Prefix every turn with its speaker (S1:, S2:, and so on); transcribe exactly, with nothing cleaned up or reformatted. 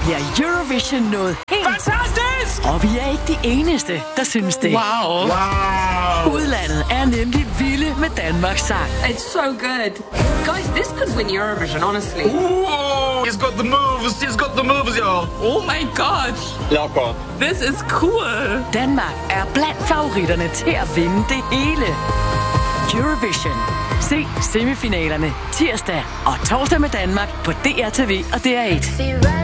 S1: bliver Eurovision noget helt
S2: fantastisk!
S1: Og vi er ikke de eneste, der synes det.
S2: Wow. Wow.
S1: Udlandet er nemlig vilde med Danmarks sang.
S3: It's so good. Guys, this could win Eurovision, honestly.
S2: Ooh, he's got the moves. He's got the moves, y'all. Oh my god.
S4: Lækker.
S2: This is cool.
S1: Danmark er blandt favoritterne til at vinde det hele. Eurovision. Se semifinalerne tirsdag og torsdag med Danmark på D R T V og D R et.